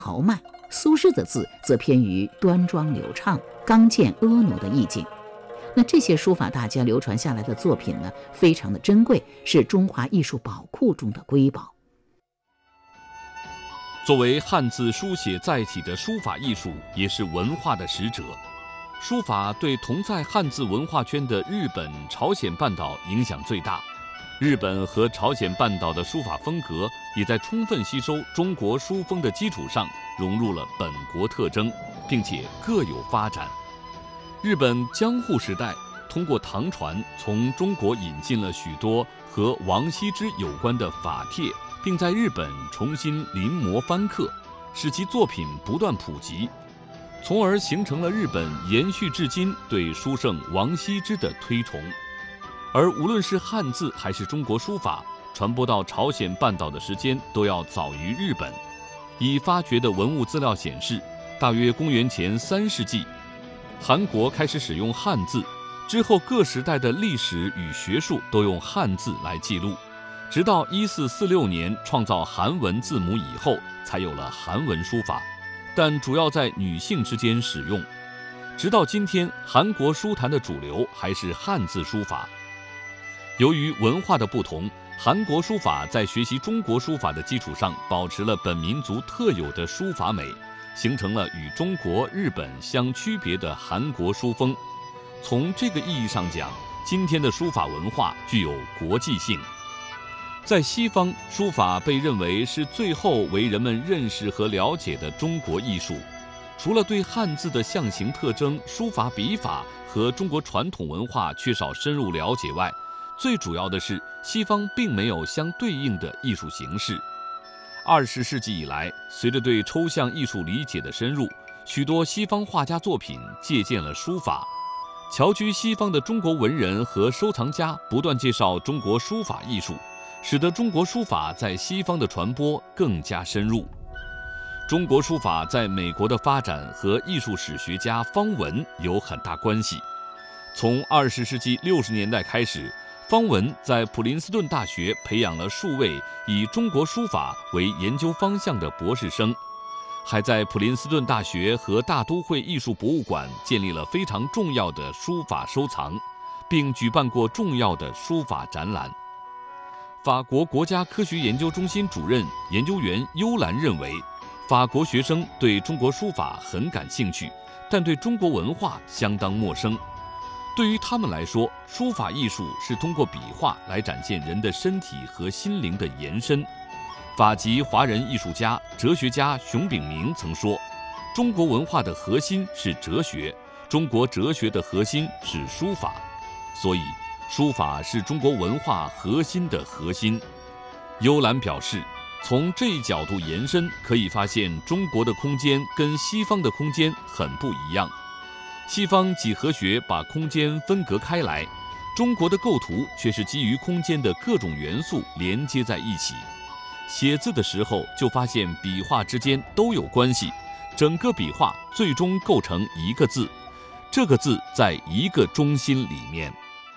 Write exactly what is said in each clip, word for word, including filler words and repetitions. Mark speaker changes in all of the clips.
Speaker 1: 豪迈，苏轼的字则偏于端庄流畅、刚健婀娜的意境。那这些书法大家流传下来的作品呢，非常的珍贵，是中华艺术宝库中的瑰宝。
Speaker 2: 作为汉字书写载体的书法艺术，也是文化的使者。书法对同在汉字文化圈的日本、朝鲜半岛影响最大。日本和朝鲜半岛的书法风格也在充分吸收中国书风的基础上融入了本国特征，并且各有发展。日本江户时代通过唐传从中国引进了许多和王羲之有关的法帖，并在日本重新临摹翻刻，使其作品不断普及，从而形成了日本延续至今对书圣王羲之的推崇。而无论是汉字还是中国书法，传播到朝鲜半岛的时间都要早于日本。已发掘的文物资料显示，大约公元前三世纪，韩国开始使用汉字，之后各时代的历史与学术都用汉字来记录，直到一四四六年创造韩文字母以后，才有了韩文书法，但主要在女性之间使用。直到今天，韩国书坛的主流还是汉字书法。由于文化的不同，韩国书法在学习中国书法的基础上，保持了本民族特有的书法美，形成了与中国、日本相区别的韩国书风。从这个意义上讲，今天的书法文化具有国际性。在西方，书法被认为是最后为人们认识和了解的中国艺术。除了对汉字的象形特征、书法笔法和中国传统文化缺少深入了解外，最主要的是，西方并没有相对应的艺术形式。二十世纪以来，随着对抽象艺术理解的深入，许多西方画家作品借鉴了书法。侨居西方的中国文人和收藏家不断介绍中国书法艺术，使得中国书法在西方的传播更加深入。中国书法在美国的发展和艺术史学家方文有很大关系。从二十世纪六十年代开始，方文在普林斯顿大学培养了数位以中国书法为研究方向的博士生，还在普林斯顿大学和大都会艺术博物馆建立了非常重要的书法收藏，并举办过重要的书法展览。法国国家科学研究中心主任研究员幽兰认为，法国学生对中国书法很感兴趣，但对中国文化相当陌生。对于他们来说，书法艺术是通过笔画来展现人的身体和心灵的延伸。法籍华人艺术家、哲学家熊秉明曾说，中国文化的核心是哲学，中国哲学的核心是书法，所以书法是中国文化核心的核心。幽兰表示，从这一角度延伸，可以发现中国的空间跟西方的空间很不一样。西方几何学把空间分隔开来，中国的构图却是基于空间的各种元素连接在一起。写字的时候就发现笔画之间都有关系，整个笔画最终构成一个字，这个字在一个中心里面。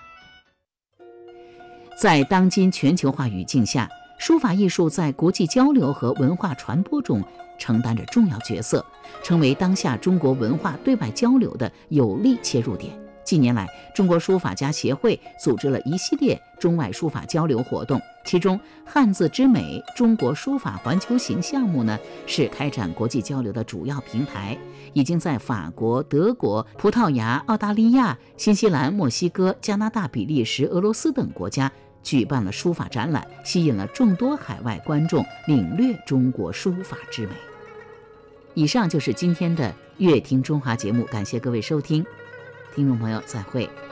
Speaker 1: 在当今全球化语境下，书法艺术在国际交流和文化传播中承担着重要角色，成为当下中国文化对外交流的有力切入点。近年来，中国书法家协会组织了一系列中外书法交流活动，其中汉字之美中国书法环球行项目呢，是开展国际交流的主要平台，已经在法国、德国、葡萄牙、澳大利亚、新西兰、墨西哥、加拿大、比利时、俄罗斯等国家举办了书法展览，吸引了众多海外观众领略中国书法之美。以上就是今天的乐听中华节目，感谢各位收听，听众朋友再会。